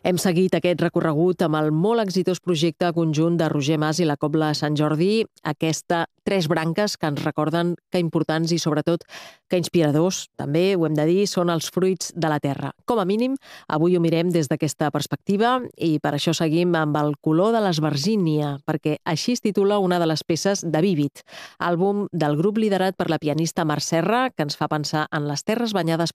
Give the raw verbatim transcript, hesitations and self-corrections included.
Hem seguit aquest recorregut amb el molt exitós projecte conjunt de Roger Mas i la Cobla Sant Jordi, aquesta Tres branques que ens recorden que importants i sobretot que inspiradors, també ho hem de dir, són els fruits de la terra. Com a mínim, avui ho mirem des d'aquesta perspectiva i per això seguim amb El color de l'esvergínia, perquè així es titula una de les peces de Vívid, àlbum del grup liderat per la pianista Mar Serra, que ens fa pensar en les terres banyades